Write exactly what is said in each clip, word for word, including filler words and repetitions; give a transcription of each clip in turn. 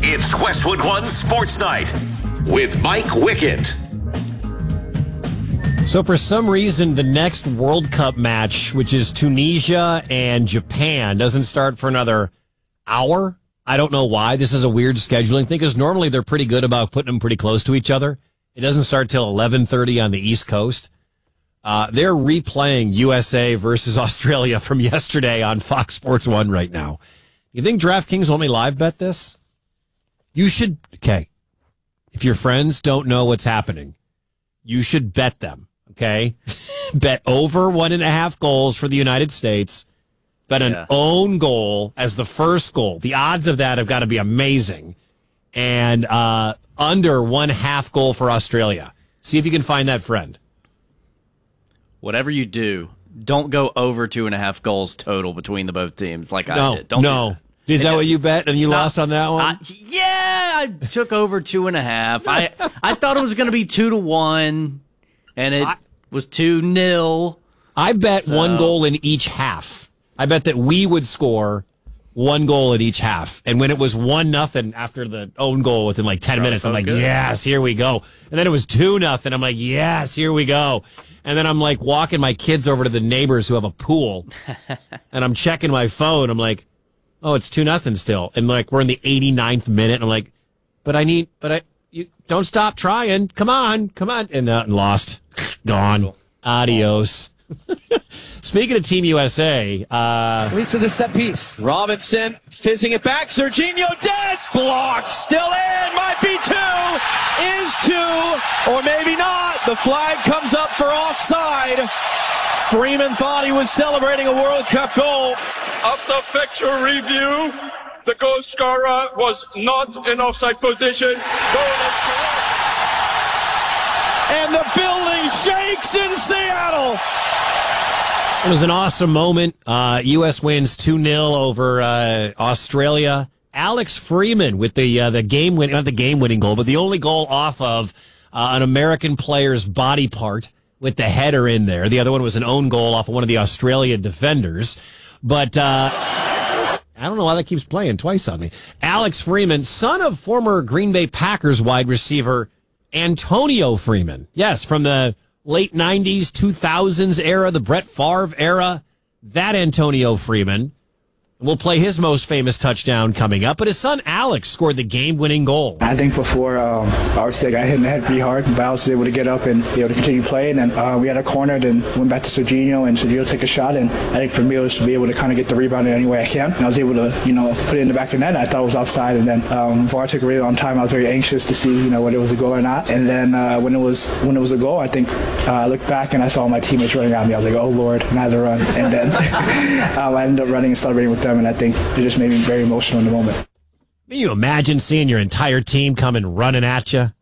It's Westwood One Sports Night with Mike Wickett. So for some reason, the next World Cup match, which is Tunisia and Japan, doesn't start for another hour. I don't know why. This is a weird scheduling thing, because normally they're pretty good about putting them pretty close to each other. It doesn't start till eleven thirty on the East Coast. Uh, they're replaying U S A versus Australia from yesterday on Fox Sports one right now. You think DraftKings only live bet this? You should, okay, if your friends don't know what's happening, you should bet them, okay? Bet over one and a half goals for the United States. Bet an yeah. own goal as the first goal. The odds of that have got to be amazing. And uh, under one half goal for Australia. See if you can find that friend. Whatever you do, don't go over two and a half goals total between the both teams like no, I did. Don't no. do that. Is that what you bet and you It's lost not, on that one? I, yeah, I took over two and a half. I, I thought it was going to be two to one, and it I, was two nil. I bet so. one goal in each half. I bet that we would score one goal in each half. And when it was one nothing after the own goal within like ten minutes, I'm like, good. yes, here we go. And then it was two nothing. I'm like, yes, here we go. And then I'm like walking my kids over to the neighbors who have a pool, and I'm checking my phone. I'm like, oh, it's two nothing still. And like, we're in the eighty-ninth minute. And I'm like, but I need, but I, you don't stop trying. Come on, come on. And, uh, and lost. Gone. Adios. Speaking of Team U S A, uh, leads to the set piece. Robinson fizzing it back. Serginho Dest blocked. Still in. Might be two. Is two. Or maybe not. The flag comes up for offside. Freeman thought he was celebrating a World Cup goal. After factual review, the goal scorer was not in offside position. Goal is correct. And the building shakes in Seattle. It was an awesome moment. Uh, U S wins two nil over uh, Australia. Alex Freeman with the uh, the game win, not the game winning goal, but the only goal off of uh, an American player's body part with the header in there. The other one was an own goal off of one of the Australian defenders. But uh, I don't know why that keeps playing twice on me. Alex Freeman, son of former Green Bay Packers wide receiver Antonio Freeman. Yes, from the late nineties, two thousands era, the Brett Favre era. That Antonio Freeman will play his most famous touchdown coming up. But his son Alex scored the game-winning goal. I think before, um, obviously, I got hit in the head pretty hard, but I was able to get up and be able to continue playing. And uh, we had a corner, then went back to Serginho, and Serginho took a shot. And I think for me, it was to be able to kind of get the rebound in any way I can. And I was able to, you know, put it in the back of the net. I thought it was offside. And then um, before I took a really long time, I was very anxious to see, you know, whether it was a goal or not. And then uh, when it was when it was a goal, I think uh, I looked back and I saw my teammates running around me. I was like, oh, Lord, and I had to run. And then um, I ended up running and celebrating with them. And I think it just made me very emotional in the moment. Can you imagine seeing your entire team coming running at you?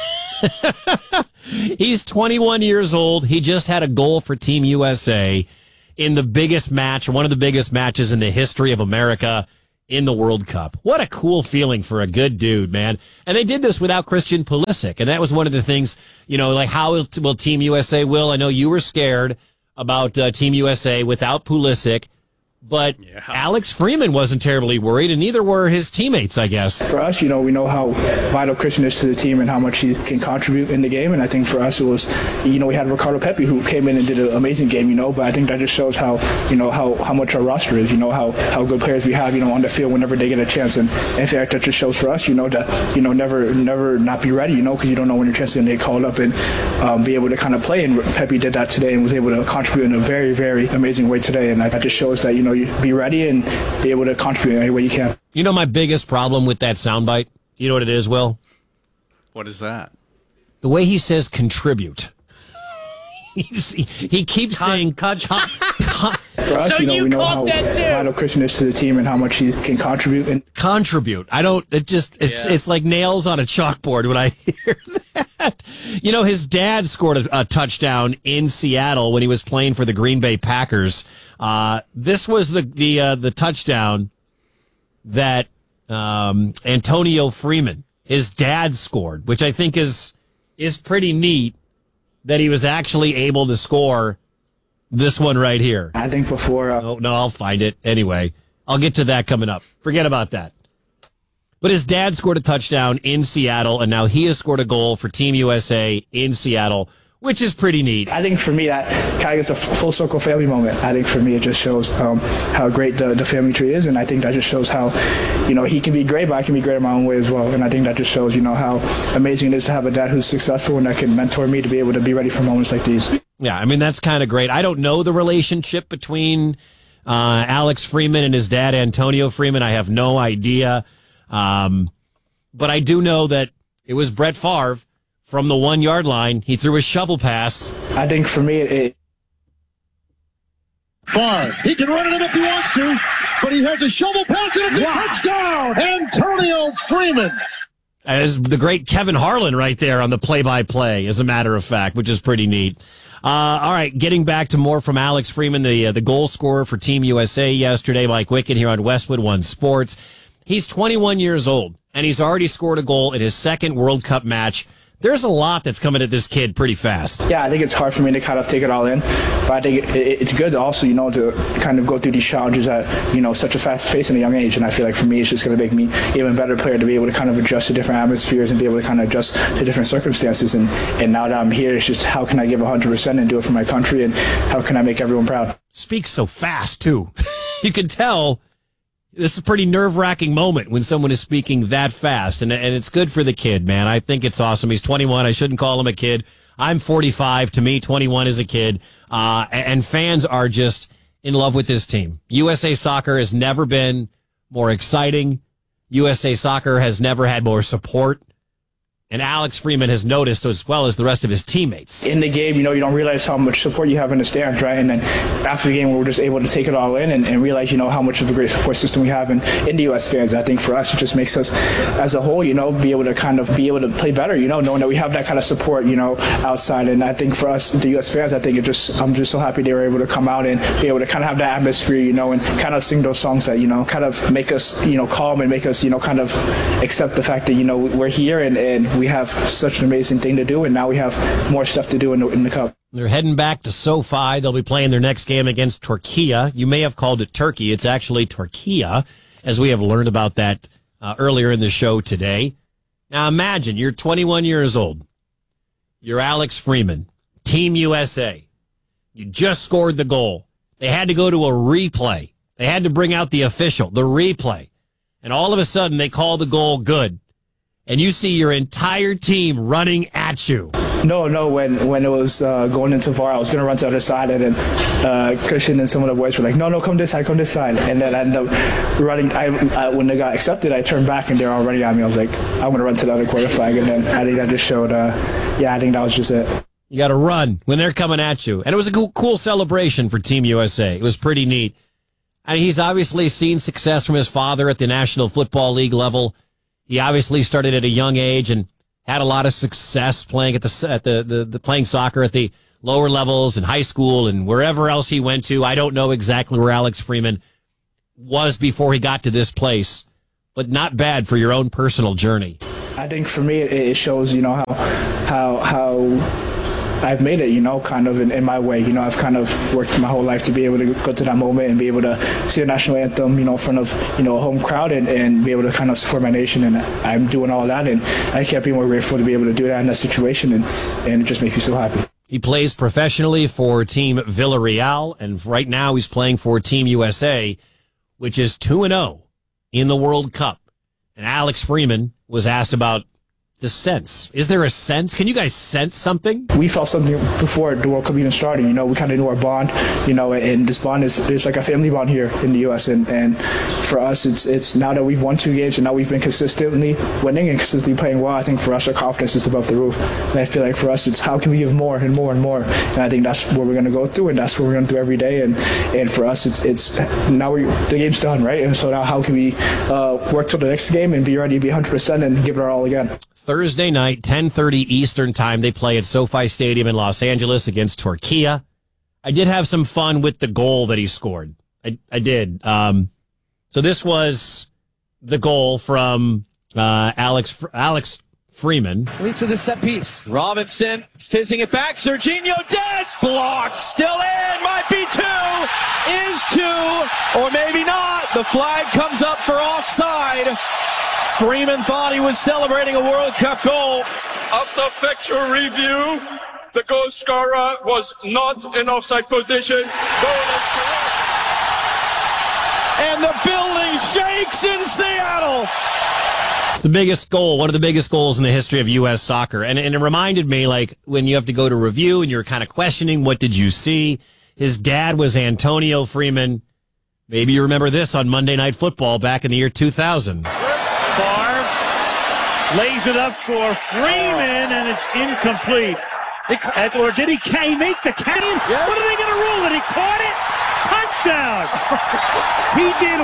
He's twenty-one years old. He just had a goal for Team U S A in the biggest match, one of the biggest matches in the history of America in the World Cup. What a cool feeling for a good dude, man. And they did this without Christian Pulisic. And that was one of the things, you know, like how will Team U S A will? I know you were scared about uh, Team U S A without Pulisic. But yeah. Alex Freeman wasn't terribly worried, and neither were his teammates, I guess. For us, you know, we know how vital Christian is to the team and how much he can contribute in the game. And I think for us, it was, you know, we had Ricardo Pepi who came in and did an amazing game, you know. But I think that just shows how, you know, how, how much our roster is, you know, how, how good players we have, you know, on the field whenever they get a chance. And in fact, that just shows for us, you know, to, you know, never never not be ready, you know, because you don't know when your chance is going to get called up and um, be able to kind of play. And Pepi did that today and was able to contribute in a very, very amazing way today. And that just shows that, you know, you be ready and be able to contribute in any way you can. You know my biggest problem with that soundbite? You know what it is, Will? What is that? The way he says contribute. He's, he, he keeps con, saying... Con, con, con, For us, so you know, you we know how that too. vital Christian is to the team and how much he can contribute. And contribute. I don't... It just... It's yeah. it's like nails on a chalkboard when I hear that. You know, his dad scored a, a touchdown in Seattle when he was playing for the Green Bay Packers. Uh, this was the the uh, the touchdown that um, Antonio Freeman, his dad, scored, which I think is is pretty neat that he was actually able to score this one right here. I think before... Uh, oh, no, I'll find it. Anyway, I'll get to that coming up. Forget about that. But his dad scored a touchdown in Seattle, and now he has scored a goal for Team U S A in Seattle, which is pretty neat. I think for me, that kind of gets a full circle family moment. I think for me, it just shows um, how great the, the family tree is, and I think that just shows how, you know, he can be great, but I can be great in my own way as well. And I think that just shows, you know, how amazing it is to have a dad who's successful and that can mentor me to be able to be ready for moments like these. Yeah, I mean, that's kind of great. I don't know the relationship between uh, Alex Freeman and his dad, Antonio Freeman. I have no idea. Um, but I do know that it was Brett Favre. From the one-yard line, he threw a shovel pass. I think for me, it... it Favre, he can run it in if he wants to, but he has a shovel pass and it's wow. a touchdown! Antonio Freeman! As the great Kevin Harlan right there on the play-by-play, as a matter of fact, which is pretty neat. Uh, all right, getting back to more from Alex Freeman, the uh, the goal scorer for Team U S A yesterday, Mike Wickett here on Westwood One Sports. He's twenty-one years old, and he's already scored a goal in his second World Cup match. There's a lot that's coming at this kid pretty fast. Yeah, I think it's hard for me to kind of take it all in, but I think it, it, it's good also, you know, to kind of go through these challenges at, you know, such a fast pace in a young age. And I feel like for me, it's just going to make me even better player to be able to kind of adjust to different atmospheres and be able to kind of adjust to different circumstances. And, and now that I'm here, it's just how can I give one hundred percent and do it for my country, and how can I make everyone proud? Speaks so fast, too. You can tell. This is a pretty nerve-wracking moment when someone is speaking that fast, and and it's good for the kid, man. I think it's awesome. He's twenty-one. I shouldn't call him a kid. I'm forty-five. To me, twenty-one is a kid. Uh, and fans are just in love with this team. U S A Soccer has never been more exciting. U S A Soccer has never had more support. And Alex Freeman has noticed, as well as the rest of his teammates. In the game, you know, you don't realize how much support you have in the stands, right? And then after the game, we're just able to take it all in and, and realize, you know, how much of a great support system we have in, in the U S fans. I think for us, it just makes us, as a whole, you know, be able to kind of be able to play better, you know, knowing that we have that kind of support, you know, outside. And I think for us, the U S fans, I think it just, I'm just so happy they were able to come out and be able to kind of have that atmosphere, you know, and kind of sing those songs that, you know, kind of make us, you know, calm and make us, you know, kind of accept the fact that, you know, we're here and, and we have such an amazing thing to do, and now we have more stuff to do in the, in the Cup. They're heading back to SoFi. They'll be playing their next game against Turkey. You may have called it Turkey. It's actually Turkey, as we have learned about that uh, earlier in the show today. Now imagine you're twenty-one years old. You're Alex Freeman, Team U S A. You just scored the goal. They had to go to a replay. They had to bring out the official, the replay. And all of a sudden they call the goal good. And you see your entire team running at you. No, no. When when it was uh, going into V A R, I was going to run to the other side, and then uh, Christian and some of the boys were like, no, no, come this side, come this side. And then I ended up running. I, I, when they got accepted, I turned back, and they were all running at me. I was like, I'm going to run to the other quarter flag. And then I think that just showed, uh, yeah, I think that was just it. You got to run when they're coming at you. And it was a cool, cool celebration for Team U S A. It was pretty neat. And he's obviously seen success from his father at the National Football League level. He obviously started at a young age and had a lot of success playing at the at the, the, the playing soccer at the lower levels in high school and wherever else he went to. I don't know exactly where Alex Freeman was before he got to this place, but not bad for your own personal journey. I think for me, it shows, you know, how how how I've made it, you know, kind of in, in my way. You know, I've kind of worked my whole life to be able to go to that moment and be able to see the national anthem, you know, in front of, you know, a home crowd and, and be able to kind of support my nation. And I'm doing all that, and I can't be more grateful to be able to do that in that situation, and, and it just makes me so happy. He plays professionally for Team Villarreal, and right now he's playing for Team U S A, which is two and oh in the World Cup. And Alex Freeman was asked about the sense. Is there a sense? Can you guys sense something? We felt something before the World Cup even started. You know, we kind of knew our bond, you know, and this bond is it's like a family bond here in the U S And, and for us, it's it's now that we've won two games and now we've been consistently winning and consistently playing well, I think for us, our confidence is above the roof. And I feel like for us, it's how can we give more and more and more? And I think that's what we're going to go through, and that's what we're going to do every day. And and for us, it's it's now we the game's done, right? And so now how can we uh, work till the next game and be ready to be one hundred percent and give it our all again? Thursday night, ten thirty Eastern time, they play at SoFi Stadium in Los Angeles against Turkey. I did have some fun with the goal that he scored. I, I did. Um, so this was the goal from uh, Alex Alex Freeman. Leads to the set piece. Robinson fizzing it back. Serginho Dest blocked. Still in. Might be two. Is two. Or maybe not. The flag comes up for offside. Freeman thought he was celebrating a World Cup goal. After factual review, the goal scorer was not in offside position. Goal is correct. And the building shakes in Seattle. It's the biggest goal, one of the biggest goals in the history of U S soccer. And, and it reminded me, like, when you have to go to review and you're kind of questioning, what did you see? His dad was Antonio Freeman. Maybe you remember this on Monday Night Football back in the year two thousand. Favre lays it up for Freeman, and it's incomplete. It, or did he, can he make the catch? Yes. What are they going to rule it? He caught it? Touchdown. He did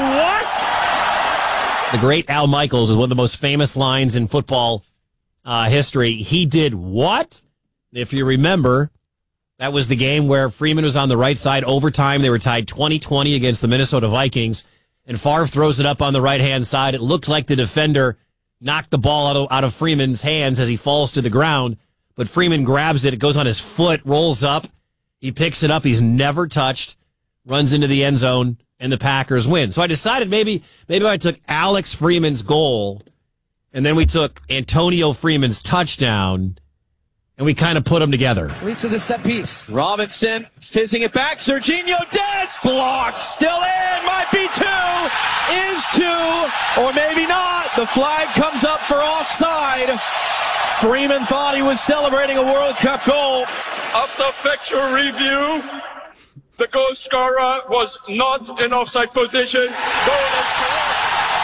what? The great Al Michaels is one of the most famous lines in football uh, history. He did what? If you remember, that was the game where Freeman was on the right side, overtime. They were tied twenty twenty against the Minnesota Vikings, and Favre throws it up on the right-hand side. It looked like the defender knocked the ball out of, out of Freeman's hands as he falls to the ground, but Freeman grabs it. It goes on his foot, rolls up. He picks it up. He's never touched, runs into the end zone, and the Packers win. So I decided maybe maybe I took Alex Freeman's goal, and then we took Antonio Freeman's touchdown, and we kind of put them together. Leads to the set piece. Robinson fizzing it back. Serginho Dest blocked. Still in. Might be two. Is two. Or maybe not. The flag comes up for offside. Freeman thought he was celebrating a World Cup goal. After factual review, the goal scorer was not in offside position. Goal is correct.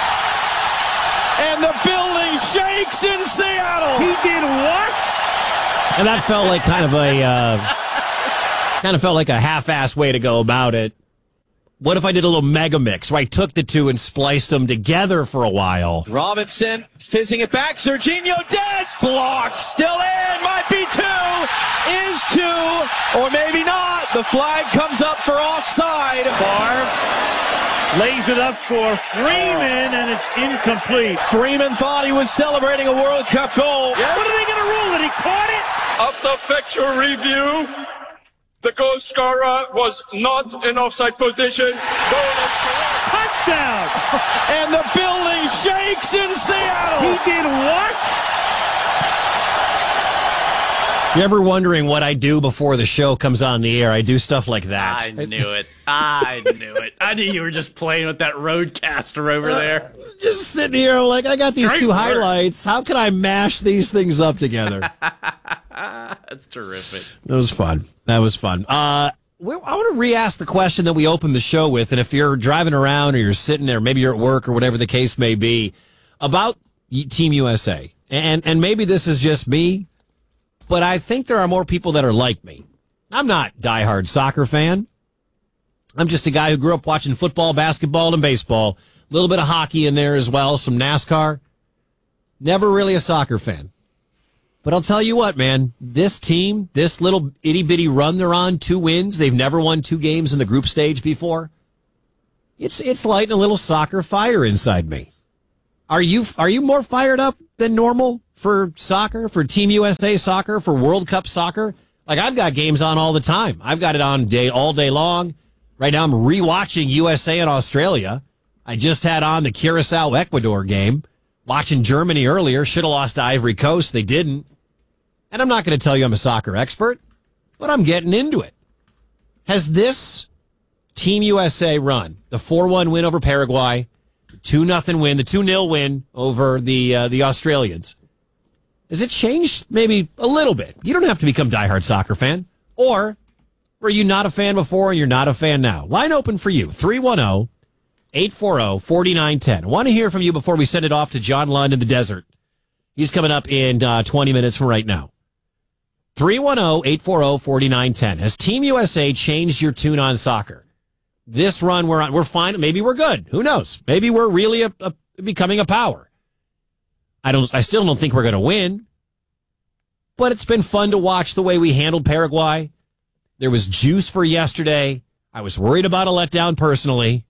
And the building shakes in Seattle. He did what? And that felt like kind of a uh, kind of felt like a half-assed way to go about it. What if I did a little mega mix where I took the two and spliced them together for a while? Robinson fizzing it back. Serginho Dest blocked. Still in. Might be two. Is two. Or maybe not. The flag comes up for offside. Favre lays it up for Freeman, and it's incomplete. Freeman thought he was celebrating a World Cup goal. Yes. What are they going to rule it? He caught it? After factual review, the goal scorer was not in offside position. Goal is correct. Touchdown. And the building shakes in Seattle. He did what? You ever wondering what I do before the show comes on the air? I do stuff like that. I knew it. I knew it. I knew you were just playing with that roadcaster over there. Just sitting here like, I got these Great two work. highlights. How can I mash these things up together? That's terrific. That was fun. That was fun. Uh, we, I want to re-ask the question that we opened the show with, and if you're driving around or you're sitting there, maybe you're at work or whatever the case may be, about Team U S A. And, and maybe this is just me, but I think there are more people that are like me. I'm not a diehard soccer fan. I'm just a guy who grew up watching football, basketball, and baseball. A little bit of hockey in there as well, some NASCAR. Never really a soccer fan. But I'll tell you what, man, this team, this little itty-bitty run they're on, two wins, they've never won two games in the group stage before. It's it's lighting a little soccer fire inside me. Are you are you more fired up than normal for soccer, for Team U S A soccer, for World Cup soccer? Like, I've got games on all the time. I've got it on day all day long. Right now I'm rewatching U S A and Australia. I just had on the Curacao-Ecuador game. Watching Germany earlier. Should have lost to Ivory Coast. They didn't. And I'm not going to tell you I'm a soccer expert, but I'm getting into it. Has this Team U S A run, the four one win over Paraguay, the two nothing win, the two nil win over the uh, the Australians, has it changed maybe a little bit? You don't have to become a diehard soccer fan. Or were you not a fan before and you're not a fan now? Line open for you, three one zero, eight four zero, four nine one zero. I want to hear from you before we send it off to John Lund in the desert. He's coming up in uh, twenty minutes from right now. three one zero, eight four zero, four nine one zero. Has Team U S A changed your tune on soccer? This run we're on, we're fine. Maybe we're good. Who knows? Maybe we're really a, a, becoming a power. I don't. I still don't think we're going to win. But it's been fun to watch the way we handled Paraguay. There was juice for yesterday. I was worried about a letdown personally.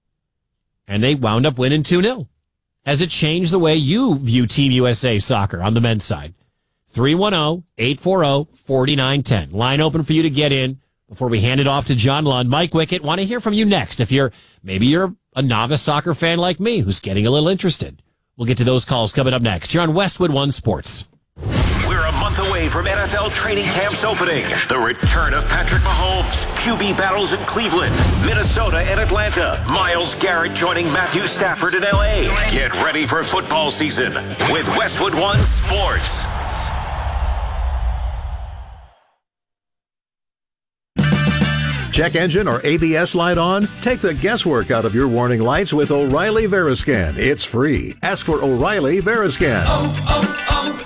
And they wound up winning two nil. Has it changed the way you view Team U S A soccer on the men's side? three one zero, eight four zero, four nine one zero. Line open for you to get in before we hand it off to John Lund. Mike Wickett, want to hear from you next. If you're, maybe you're a novice soccer fan like me who's getting a little interested. We'll get to those calls coming up next. You're on Westwood One Sports. We're a month away from N F L training camps opening. The return of Patrick Mahomes, Q B battles in Cleveland, Minnesota, and Atlanta. Myles Garrett joining Matthew Stafford in L A. Get ready for football season with Westwood One Sports. Check engine or A B S light on? Take the guesswork out of your warning lights with O'Reilly Veriscan. It's free. Ask for O'Reilly Veriscan. Oh,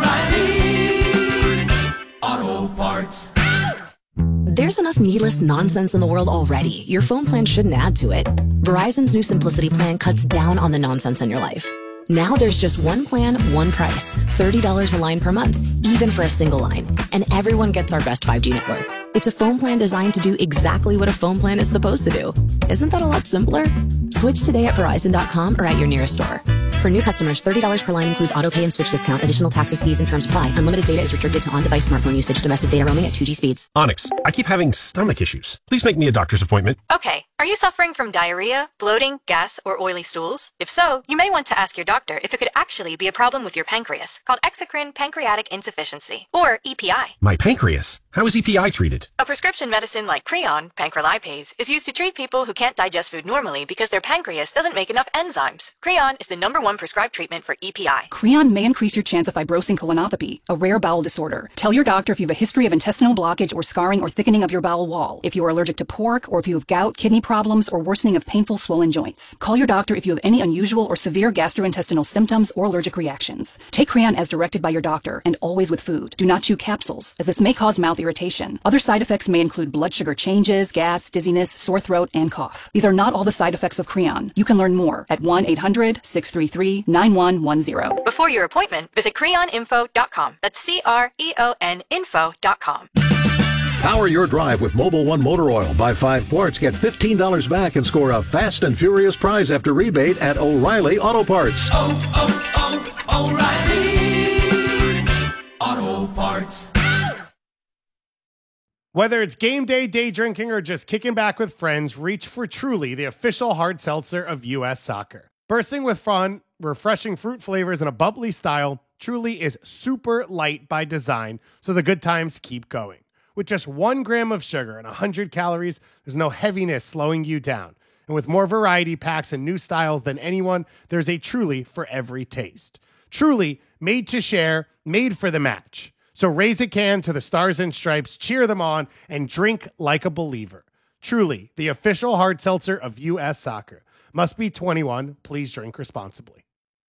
oh, oh, O'Reilly Auto Parts. There's enough needless nonsense in the world already. Your phone plan shouldn't add to it. Verizon's new Simplicity plan cuts down on the nonsense in your life. Now there's just one plan, one price. thirty dollars a line per month, even for a single line. And everyone gets our best five G network. It's a phone plan designed to do exactly what a phone plan is supposed to do. Isn't that a lot simpler? Switch today at Verizon dot com or at your nearest store. For new customers, thirty dollars per line includes auto pay and switch discount. Additional taxes, fees, and terms apply. Unlimited data is restricted to on-device smartphone usage. Domestic data roaming at two G speeds. Onyx, I keep having stomach issues. Please make me a doctor's appointment. Okay. Are you suffering from diarrhea, bloating, gas, or oily stools? If so, you may want to ask your doctor if it could actually be a problem with your pancreas, called exocrine pancreatic insufficiency, or E P I. My pancreas? How is E P I treated? A prescription medicine like Creon, pancrelipase, is used to treat people who can't digest food normally because their pancreas doesn't make enough enzymes. Creon is the number one prescribed treatment for E P I. Creon may increase your chance of fibrosing colonopathy, a rare bowel disorder. Tell your doctor if you have a history of intestinal blockage or scarring or thickening of your bowel wall, if you are allergic to pork, or if you have gout, kidney problems, or worsening of painful swollen joints. Call your doctor if you have any unusual or severe gastrointestinal symptoms or allergic reactions. Take Creon as directed by your doctor, and always with food. Do not chew capsules, as this may cause mouth irritation. Other side effects may include blood sugar changes, gas, dizziness, sore throat, and cough. These are not all the side effects of Creon. You can learn more at one eight hundred, six three three, nine one one zero. Before your appointment, visit creon info dot com. That's C R E O N info dot com. Power your drive with Mobil one Motor Oil. Buy five quarts, get fifteen dollars back, and score a fast and furious prize after rebate at O'Reilly Auto Parts. Oh, oh, oh, O'Reilly Auto Parts. Whether it's game day, day drinking, or just kicking back with friends, reach for Truly, the official hard seltzer of U S Soccer. Bursting with fun, refreshing fruit flavors, and a bubbly style, Truly is super light by design, so the good times keep going. With just one gram of sugar and one hundred calories, there's no heaviness slowing you down. And with more variety packs and new styles than anyone, there's a Truly for every taste. Truly, made to share, made for the match. So raise a can to the Stars and Stripes, cheer them on, and drink like a believer. Truly, the official hard seltzer of U S Soccer. Must be twenty-one. Please drink responsibly.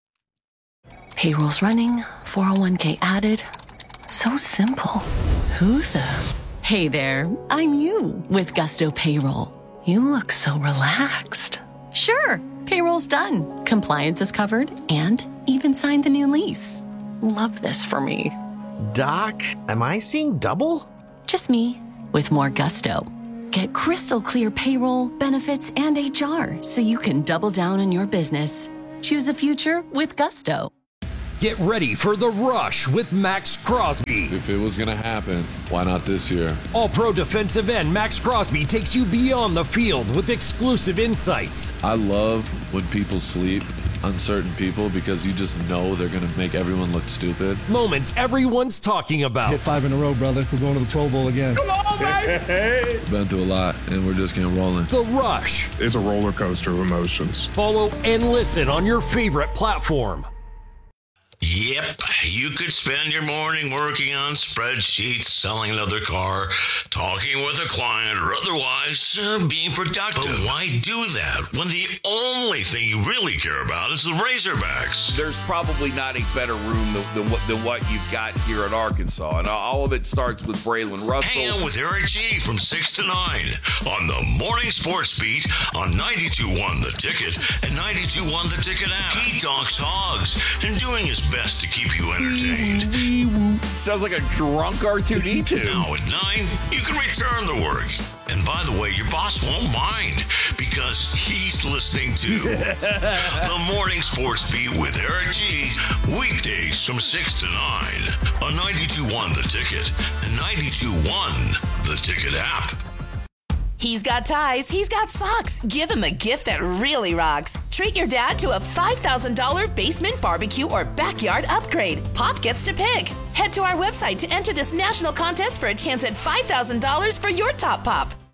Payroll's running, four oh one k added. So simple. Who the? Hey there, I'm you with Gusto Payroll. You look so relaxed. Sure, payroll's done. Compliance is covered and even signed the new lease. Love this for me. Doc, am I seeing double? Just me with more gusto. Get crystal clear payroll, benefits, and H R so you can double down on your business. Choose a future with Gusto. Get ready for the rush with Max Crosby. If it was going to happen, why not this year? All-pro defensive end Max Crosby takes you beyond the field with exclusive insights. I love when people sleep on certain people because you just know they're going to make everyone look stupid. Moments everyone's talking about. Hit five in a row, brother. We're going to the Pro Bowl again. Come on, baby! Been through a lot, and we're just getting rolling. The Rush. It's a roller coaster of emotions. Follow and listen on your favorite platform. Yep, you could spend your morning working on spreadsheets, selling another car, talking with a client, or otherwise uh, being productive. But why do that when the only thing you really care about is the Razorbacks? There's probably not a better room than, than, what, than what you've got here in Arkansas, and all of it starts with Braylon Russell. Hang out with Eric G from six to nine on the Morning Sports Beat on ninety-two point one The Ticket and ninety-two point one The Ticket app. He talks hogs and doing his best to keep you entertained. Sounds like a drunk R two D two. Now at nine, you can return to work. And by the way, your boss won't mind because he's listening to the Morning Sports Beat with Eric G. Weekdays from six to nine on ninety-two point one The Ticket and ninety-two point one The Ticket app. He's got ties, he's got socks. Give him a gift that really rocks. Treat your dad to a five thousand dollars basement barbecue or backyard upgrade. Pop gets to pick. Head to our website to enter this national contest for a chance at five thousand dollars for your top pop.